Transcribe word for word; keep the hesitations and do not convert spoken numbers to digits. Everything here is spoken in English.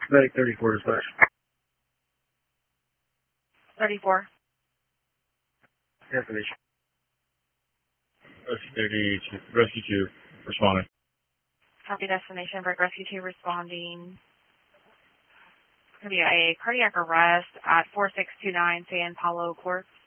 Medic thirty-four dispatch. thirty-four. Destination. Rescue thirty-two. Rescue two. Responding. Copy destination. Break rescue two responding. It's going to be a cardiac arrest at four six two nine San Paulo Courts.